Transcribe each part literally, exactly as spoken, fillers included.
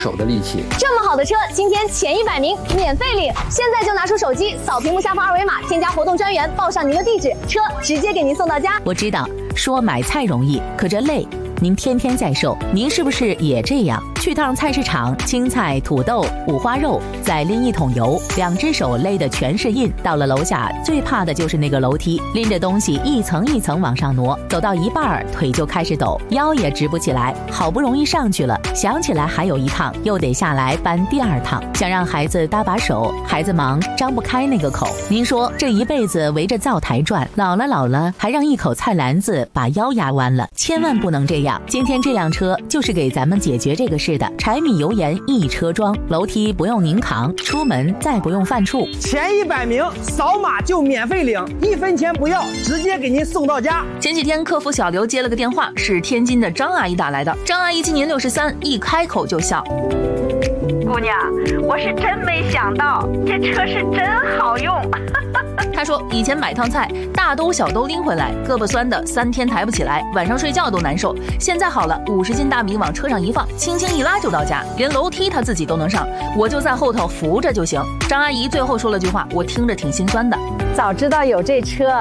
手的力气。 这么好的车，今天前一百名免费领，现在就拿出手机扫屏幕下方二维码，添加活动专员，报上您的地址，车直接给您送到家。 我知道说买菜容易，可这累。您天天在售，您是不是也这样？去趟菜市场，青菜、土豆、五花肉，再拎一桶油，两只手勒的全是印。到了楼下，最怕的就是那个楼梯，拎着东西一层一层往上挪，走到一半腿就开始抖，腰也直不起来。好不容易上去了，想起来还有一趟，又得下来搬第二趟。想让孩子搭把手，孩子忙张不开那个口。您说这一辈子围着灶台转，老了老了还让一口菜篮子把腰压弯了，千万不能这样。今天这辆车就是给咱们解决这个事的，柴米油盐一车装，楼梯不用您扛，出门再不用犯怵。 前一百名扫码就免费领，一分钱不要，直接给您送到家。 前几天客服小刘接了个电话，是天津的张阿姨打来的。张阿姨今年六十三，一开口就笑。 姑娘，我是真没想到，这车是真好用。 她说以前买趟菜，大兜小兜拎回来，胳膊酸的三天抬不起来，晚上睡觉都难受。现在好了，五十斤大米往车上一放，轻轻一拉就到家，连楼梯她自己都能上，我就在后头扶着就行。张阿姨最后说了句话，我听着挺心酸的。 早知道有这车，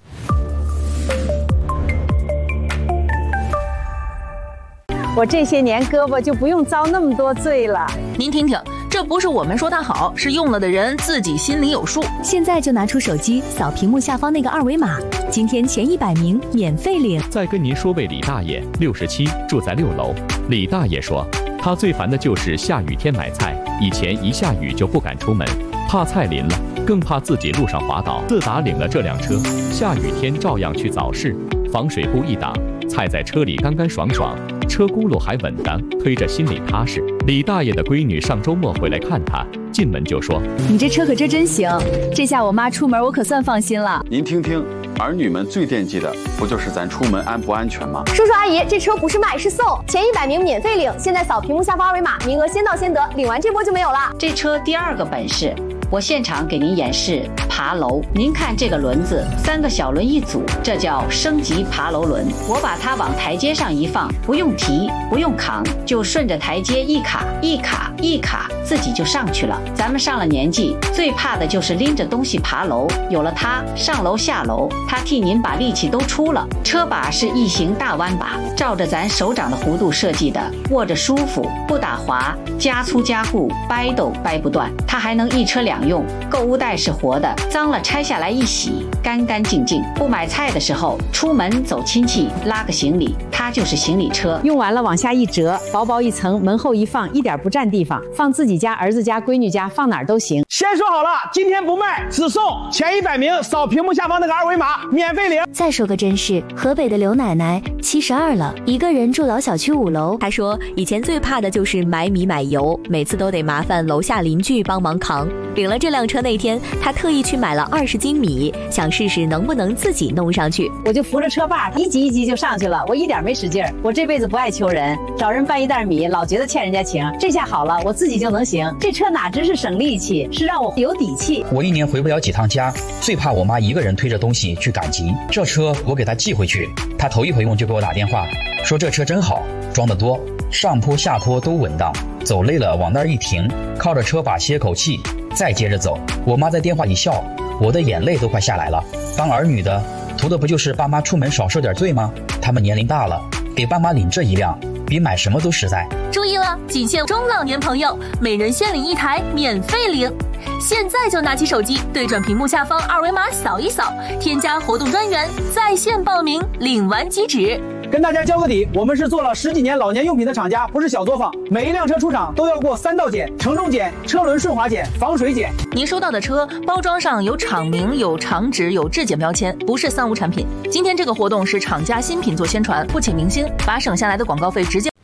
我这些年胳膊就不用遭那么多罪了。 您听听，这不是我们说它好，是用了的人自己心里有数。 现在就拿出手机扫屏幕下方那个二维码，今天前一百名免费领。 再跟您说位李大爷，六十七，住在六楼。李大爷说，他最烦的就是下雨天买菜，以前一下雨就不敢出门，怕菜淋了，更怕自己路上滑倒。自打领了这辆车，下雨天照样去早市，防水布一挡，菜在车里干干爽爽，车轱辘还稳当，推着心里踏实。李大爷的闺女上周末回来看他，进门就说：“ 你这车可这真行，这下我妈出门我可算放心了。” 您听听，儿女们最惦记的不就是咱出门安不安全吗？ 叔叔阿姨，这车不是卖是送，前一百名免费领，现在扫屏幕下方二维码，名额先到先得，领完这波就没有了。 这车第二个本事，我现场给您演示爬楼。您看这个轮子，三个小轮一组，这叫升级爬楼轮。我把它往台阶上一放，不用提，不用扛，就顺着台阶一卡一卡一卡，自己就上去了。咱们上了年纪，最怕的就是拎着东西爬楼，有了它，上楼下楼，它替您把力气都出了。车把是异形大弯把，照着咱手掌的弧度设计的，握着舒服，不打滑，加粗加固，掰都掰不断。它还能一车两用，购物袋是活的，脏了拆下来一洗，干干净净。不买菜的时候，出门走亲戚，拉个行李，它就是行李车。 用完了往下一折，薄薄一层，门后一放，一点不占地方，放自己家、儿子家、闺女家，放哪儿都行。 先说好了，今天不卖，只送前一百名扫屏幕下方那个二维码，免费领。 再说个真事，河北的刘奶奶七十二了，一个人住老小区五楼。 她说以前最怕的就是买米买油，每次都得麻烦楼下邻居帮忙扛。领了这辆车那天，她特意去买了二十斤米，想试试能不能自己弄上去。 我就扶着车把一级一级就上去了，我一点没使劲儿。我这辈子不爱求人，找人搬一袋米老觉得欠人家情，这下好了，我自己就能行。这车哪只是省力气，是让我有底气。 我一年回不了几趟家，最怕我妈一个人推着东西去赶集。这车我给她寄回去，她头一回用就给我打电话说这车真好，装得多，上坡下坡都稳当，走累了往那儿一停，靠着车把歇口气，再接着走。我妈在电话里笑，我的眼泪都快下来了。当儿女的图的不就是爸妈出门少受点罪吗？他们年龄大了，给爸妈领这一辆比买什么都实在。 注意了，仅限中老年朋友，每人限领一台，免费领。现在就拿起手机，对准屏幕下方二维码扫一扫，添加活动专员，在线报名，领完即止。 跟大家交个底，我们是做了十几年老年用品的厂家，不是小作坊。每一辆车出厂都要过三道检：承重检、车轮顺滑检、防水检。 您收到的车包装上有厂名、有厂址、有质检标签，不是三无产品。今天这个活动是厂家新品做宣传，不请明星，把省下来的广告费直接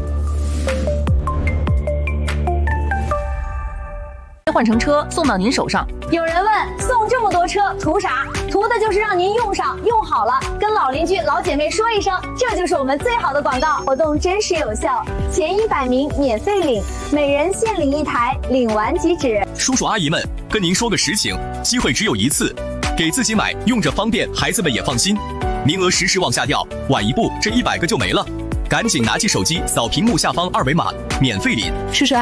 换成车送到您手上。 有人问，送这么多车图啥？图的就是让您用上用好了，跟老邻居老姐妹说一声，这就是我们最好的广告。活动真实有效，前一百名免费领，每人限领一台，领完即止。 叔叔阿姨们，跟您说个实情，机会只有一次，给自己买，用着方便，孩子们也放心。名额时时往下掉，晚一步这一百个就没了。 赶紧拿起手机扫屏幕下方二维码，免费领。 叔叔